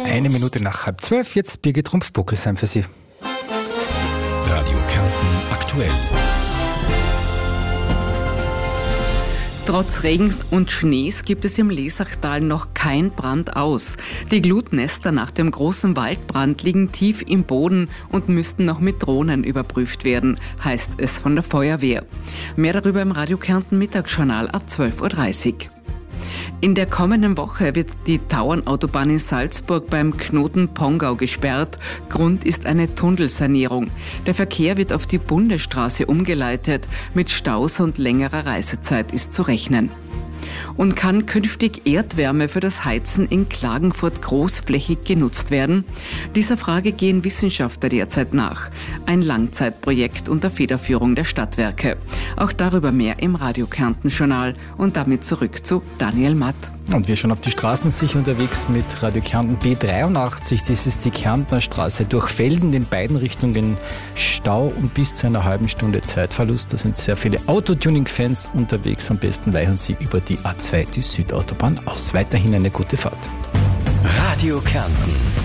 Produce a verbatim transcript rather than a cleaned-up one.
Eine Minute nach halb zwölf, jetzt Birgit Rumpf-Buckelsheim für Sie. Radio Kärnten aktuell. Trotz Regens und Schnees gibt es im Lesachtal noch kein Brand aus. Die Glutnester nach dem großen Waldbrand liegen tief im Boden und müssten noch mit Drohnen überprüft werden, heißt es von der Feuerwehr. Mehr darüber im Radio Kärnten Mittagsjournal ab zwölf Uhr dreißig. In der kommenden Woche wird die Tauernautobahn in Salzburg beim Knoten Pongau gesperrt. Grund ist eine Tunnelsanierung. Der Verkehr wird auf die Bundesstraße umgeleitet. Mit Staus und längerer Reisezeit ist zu rechnen. Und kann künftig Erdwärme für das Heizen in Klagenfurt großflächig genutzt werden? Dieser Frage gehen Wissenschaftler derzeit nach. Ein Langzeitprojekt unter Federführung der Stadtwerke. Auch darüber mehr im Radio Kärnten Journal. Und damit zurück zu Daniel Matt. Und wir schon auf die Straßen sicher unterwegs mit Radio Kärnten B dreiundachtzig. Das ist die Kärntner Straße durch Felden in beiden Richtungen. Stau und bis zu einer halben Stunde Zeitverlust. Da sind sehr viele Autotuning-Fans unterwegs. Am besten weichen Sie über die A zwei, die Südautobahn aus. Weiterhin eine gute Fahrt. Radio Kärnten.